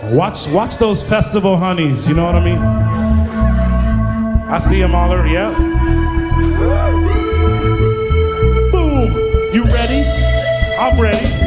Watch those festival honeys, you know what I mean? I see them all over, yeah. Boom! You ready? I'm ready.